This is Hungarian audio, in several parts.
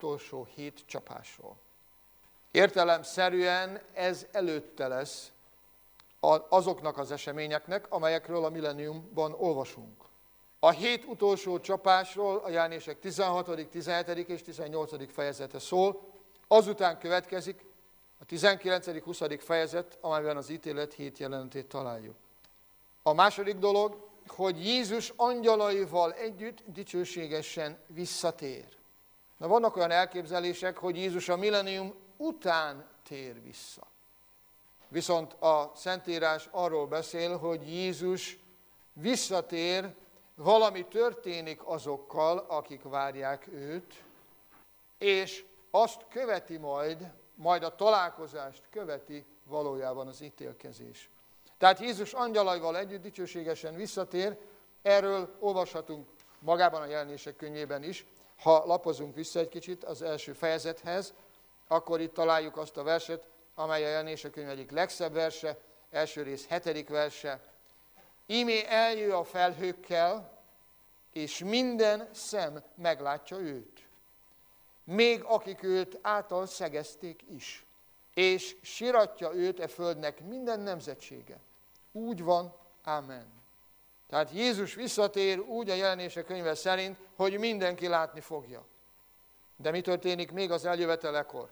utolsó 7 csapásról. Értelemszerűen ez előtte lesz azoknak az eseményeknek, amelyekről a millenniumban olvasunk. A 7 utolsó csapásról a Jelenések 16., 17. és 18. fejezete szól, azután következik a 19., 20. fejezet, amelyben az ítélet 7 jelenetét találjuk. A második dolog, hogy Jézus angyalaival együtt dicsőségesen visszatér. Na, vannak olyan elképzelések, hogy Jézus a millennium után tér vissza. Viszont a Szentírás arról beszél, hogy Jézus visszatér, valami történik azokkal, akik várják őt, és azt követi majd a találkozást követi valójában az ítélkezés. Tehát Jézus angyalaival együtt dicsőségesen visszatér, erről olvashatunk magában a Jelenések könyvében is. Ha lapozunk vissza egy kicsit az első fejezethez, akkor itt találjuk azt a verset, amely a Jelenések könyv egyik legszebb verse, első rész 7. verse. Ímé eljő a felhőkkel, és minden szem meglátja őt. Még akik őt által szegezték is. És siratja őt e földnek minden nemzetsége. Úgy van, ámen. Tehát Jézus visszatér úgy a Jelenések könyve szerint, hogy mindenki látni fogja. De mi történik még az eljövetelekor?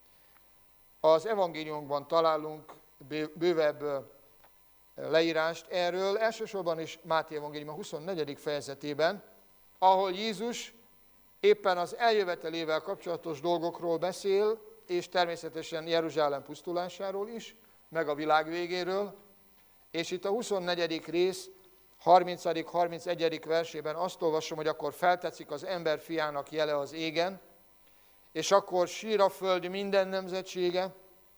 Az evangéliumban találunk bővebb leírást erről, elsősorban is Máté evangélium a 24. fejezetében, ahol Jézus éppen az eljövetelével kapcsolatos dolgokról beszél, és természetesen Jeruzsálem pusztulásáról is, meg a világ végéről, és itt a 24. rész 30., 31. versében azt olvasom, hogy akkor feltetszik az emberfiának jele az égen, és akkor sír a föld minden nemzetsége,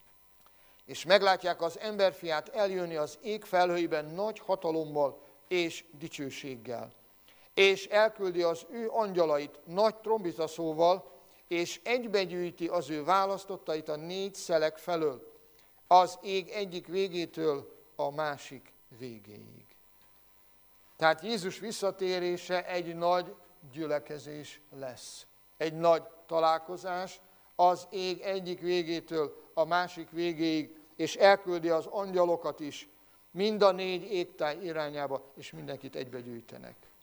és meglátják az emberfiát eljönni az ég felhőiben nagy hatalommal és dicsőséggel. És elküldi az ő angyalait nagy trombitaszóval, és egybegyűjti az ő választottait a 4 szelek felől, az ég egyik végétől a másik végéig. Tehát Jézus visszatérése egy nagy gyülekezés lesz. Egy nagy találkozás az ég egyik végétől a másik végéig, és elküldi az angyalokat is mind a 4 égtáj irányába, és mindenkit egybegyűjtenek.